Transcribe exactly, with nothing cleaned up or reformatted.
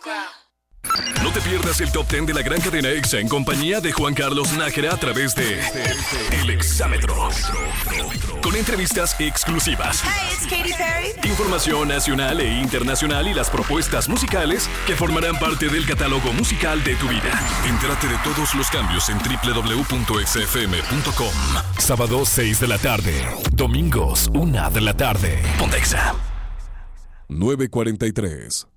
No te pierdas el Top diez de la gran cadena EXA en compañía de Juan Carlos Nájera a través de El Exámetro. Con entrevistas exclusivas. Hey, it's Katy Perry. Información nacional e internacional y las propuestas musicales que formarán parte del catálogo musical de tu vida. Entérate de todos los cambios en doble u doble u doble u punto exa efe eme punto com. Sábado seis de la tarde. Domingos una de la tarde. Ponte Exa. nueve cuarenta y tres.